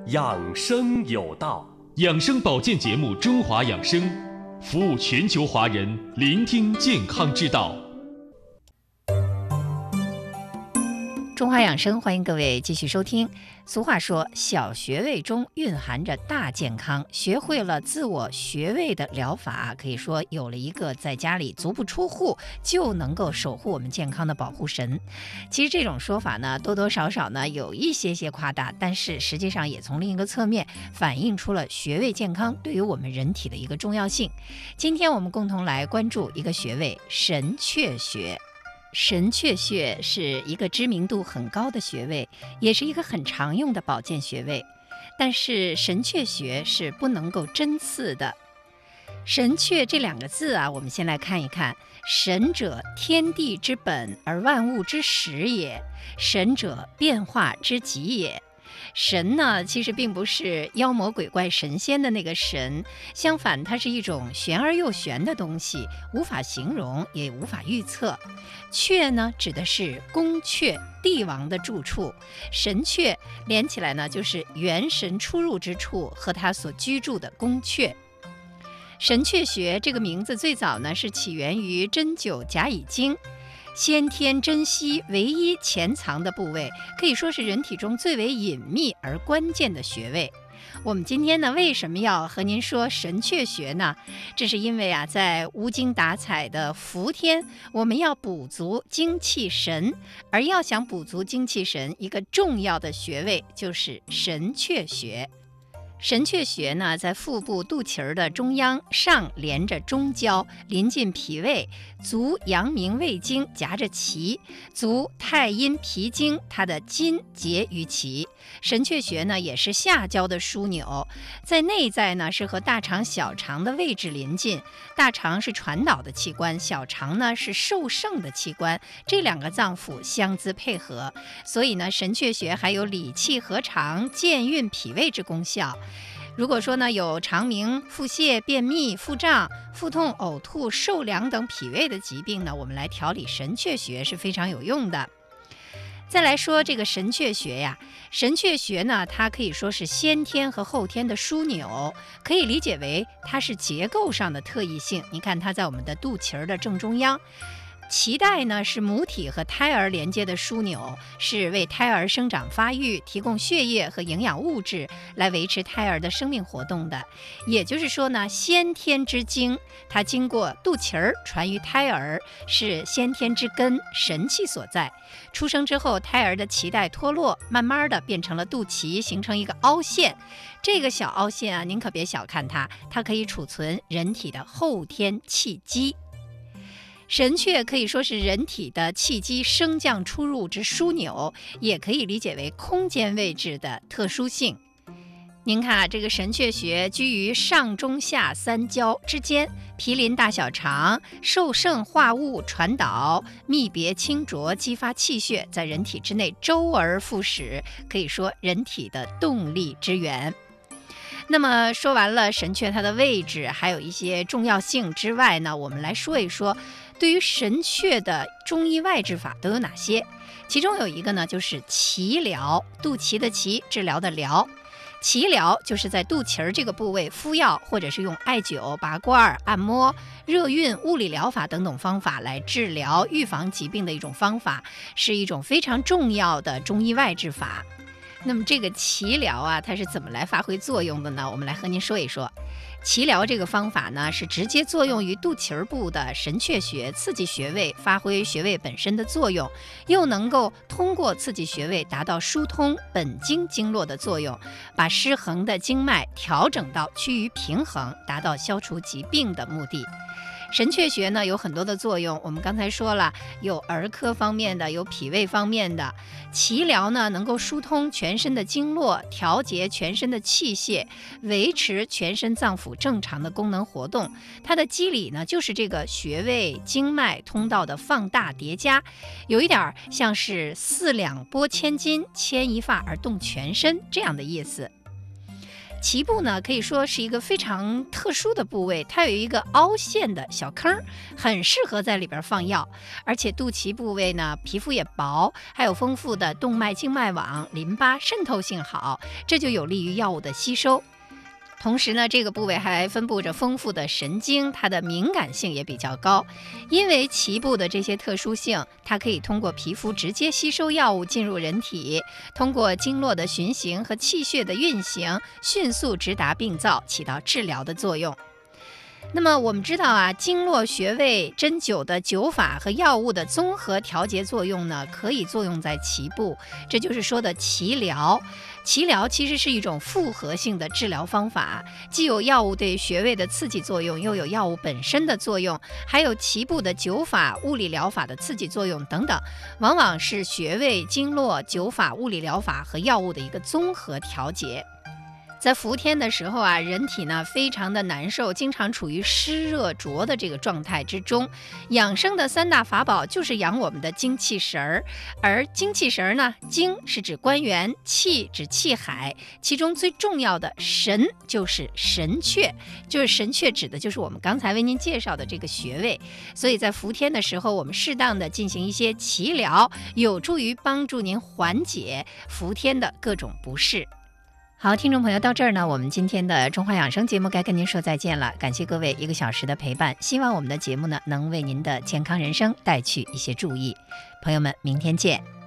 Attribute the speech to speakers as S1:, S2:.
S1: 养生有道，
S2: 养生保健节目《中华养生》，服务全球华人，聆听健康之道。
S3: 中华养生，欢迎各位继续收听。俗话说，小穴位中蕴含着大健康，学会了自我穴位的疗法，可以说有了一个在家里足不出户就能够守护我们健康的保护神。其实这种说法呢，多多少少呢有一些夸大，但是实际上也从另一个侧面反映出了穴位健康对于我们人体的一个重要性。今天我们共同来关注一个穴位——神阙穴。神阙穴是一个知名度很高的穴位，也是一个很常用的保健穴位。但是神阙穴是不能够针刺的。神阙这两个字啊，我们先来看一看。神者，天地之本而万物之始也；神者，变化之极也。神呢，其实并不是妖魔鬼怪神仙的那个神，相反，它是一种玄而又玄的东西，无法形容，也无法预测。阙呢，指的是宫阙，帝王的住处。神阙连起来呢，就是元神出入之处和他所居住的宫阙。神阙穴这个名字最早呢，是起源于针灸甲乙经。先天珍稀唯一潜藏的部位，可以说是人体中最为隐秘而关键的穴位。我们今天呢，为什么要和您说神阙穴呢？这是因为啊，在无精打采的伏天，我们要补足精气神，而要想补足精气神，一个重要的穴位就是神阙穴。神阙穴呢，在腹部肚脐儿的中央，上连着中焦，临近脾胃，足阳明胃经夹着脐，足太阴脾经，它的筋结于脐。神阙穴呢，也是下焦的枢纽，在内在呢是和大肠、小肠的位置临近。大肠是传导的器官，小肠呢是受盛的器官，这两个脏腑相滋配合，所以呢，神阙穴还有理气和肠、健运脾胃之功效。如果说呢有肠鸣、腹泻、便秘、腹胀、腹痛、呕吐、受凉等脾胃的疾病呢，我们来调理神阙穴是非常有用的。再来说这个神阙穴呀，神阙穴呢，它可以说是先天和后天的枢纽，可以理解为它是结构上的特异性。你看它在我们的肚脐儿的正中央。脐带呢是母体和胎儿连接的枢纽，是为胎儿生长发育提供血液和营养物质，来维持胎儿的生命活动的。也就是说呢，先天之精，它经过肚脐儿传于胎儿，是先天之根，神气所在。出生之后，胎儿的脐带脱落，慢慢的变成了肚脐，形成一个凹陷。这个小凹陷啊，您可别小看它，它可以储存人体的后天气机。神阙可以说是人体的气机升降出入之枢纽，也可以理解为空间位置的特殊性。您看啊，这个神阙穴居于上中下三焦之间，毗邻大小肠，受盛化物传导，泌别清浊，激发气血，在人体之内周而复始，可以说人体的动力之源。那么说完了神阙它的位置还有一些重要性之外呢，我们来说一说对于神阙的中医外治法都有哪些。其中有一个呢，就是脐疗，肚脐的脐，治疗的疗。脐疗就是在肚脐儿这个部位敷药，或者是用艾灸、拔罐、按摩、热运、物理疗法等等方法来治疗预防疾病的一种方法，是一种非常重要的中医外治法。那么这个脐疗啊，它是怎么来发挥作用的呢？我们来和您说一说。脐疗这个方法呢，是直接作用于肚脐儿部的神阙穴，刺激穴位，发挥穴位本身的作用，又能够通过刺激穴位达到疏通本经经络的作用，把失衡的经脉调整到趋于平衡，达到消除疾病的目的。神阙穴呢有很多的作用，我们刚才说了，有儿科方面的，有脾胃方面的。脐疗呢能够疏通全身的经络，调节全身的气血，维持全身脏腑正常的功能活动。它的机理呢就是这个穴位经脉通道的放大叠加，有一点像是四两拨千斤，牵一发而动全身这样的意思。 脐部呢可以说是一个非常特殊的部位，它有一个凹陷的小坑，很适合在里边放药。而且肚脐部位呢皮肤也薄，还有丰富的动脉静脉网，淋巴渗透性好，这就有利于药物的吸收。同时呢，这个部位还分布着丰富的神经，它的敏感性也比较高。因为脐部的这些特殊性，它可以通过皮肤直接吸收药物进入人体，通过经络的循行和气血的运行，迅速直达病灶，起到治疗的作用。那么我们知道啊，经络穴位针灸的灸法和药物的综合调节作用呢，可以作用在脐部，这就是说的脐疗。脐疗其实是一种复合性的治疗方法，既有药物对穴位的刺激作用，又有药物本身的作用，还有脐部的灸法、物理疗法的刺激作用等等，往往是穴位、经络、灸法、物理疗法和药物的一个综合调节。在伏天的时候啊，人体呢非常的难受，经常处于湿热浊的这个状态之中。养生的3大法宝就是养我们的精气神儿，而精气神儿呢，精是指关元，气指气海，其中最重要的神就是神阙，就是神阙指的就是我们刚才为您介绍的这个穴位。所以在伏天的时候，我们适当的进行一些脐疗，有助于帮助您缓解伏天的各种不适。好，听众朋友，到这儿呢，我们今天的中华养生节目该跟您说再见了。感谢各位1个小时的陪伴，希望我们的节目呢能为您的健康人生带去一些注意。朋友们，明天见。